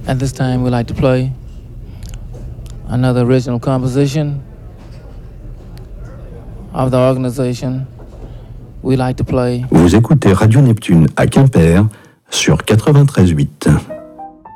At this time, we like to play another original composition of the organization. We like to play. Vous écoutez Radio Neptune à Quimper sur 93.8.